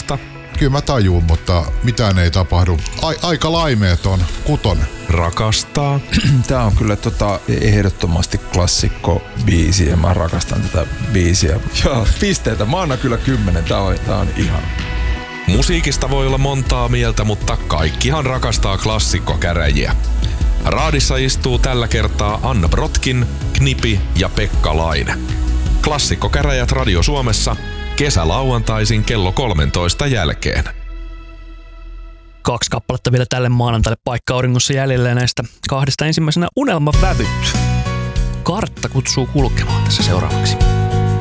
tajuamasta? Kyllä mä tajuun, mutta mitään ei tapahdu. Aika laimeeton kuton. Rakastaa. Tää on kyllä ehdottomasti klassikko biisi ja mä rakastan tätä biisiä. Ja pisteitä, mä annan kyllä 10, tää on ihana. Musiikista voi olla montaa mieltä, mutta kaikkihan rakastaa klassikkokäräjiä. Raadissa istuu tällä kertaa Anna Brotkin, Knipi ja Pekka Laine. Klassikkokäräjät Radio Suomessa kesälauantaisin kello 13 jälkeen. 2 kappaletta vielä tälle maanantaille Paikka auringossa jäljellä, näistä 2 ensimmäisenä Unelmavävyt. Kartta kutsuu kulkemaan tässä seuraavaksi.